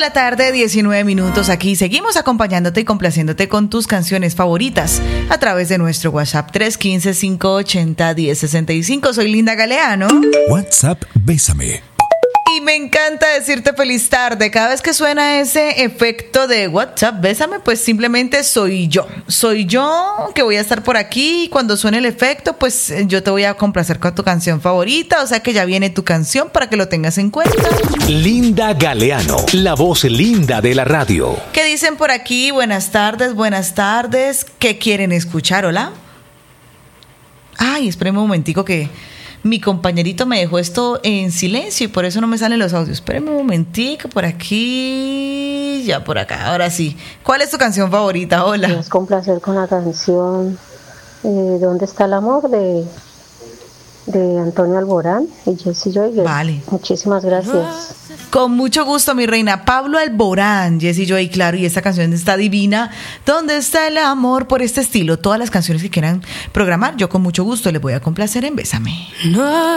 tarde, 19 minutos. Aquí seguimos acompañándote y complaciéndote con tus canciones favoritas a través de nuestro WhatsApp 315-580-1065. Soy Linda Galeano. WhatsApp Bésame. Y me encanta decirte feliz tarde. Cada vez que suena ese efecto de WhatsApp Bésame, pues simplemente soy yo. Soy yo que voy a estar por aquí. Y cuando suene el efecto, pues yo te voy a complacer con tu canción favorita. O sea que ya viene tu canción para que lo tengas en cuenta. Linda Galeano, la voz linda de la radio. ¿Qué dicen por aquí? Buenas tardes, buenas tardes. ¿Qué quieren escuchar? Hola. Ay, espérame un momentico que mi compañerito me dejó esto en silencio y por eso no me salen los audios. Espérame un momentico, por aquí, ya por acá, ahora sí. ¿Cuál es tu canción favorita? Hola. Es complacer con la canción ¿Dónde está el amor? de Antonio Alborán y Jessy Joy. Vale. Muchísimas gracias. Con mucho gusto, mi reina. Pablo Alborán, Jessy Joy, claro, y esta canción está divina. ¿Dónde está el amor? Por este estilo, todas las canciones que quieran programar, yo con mucho gusto les voy a complacer en Bésame. No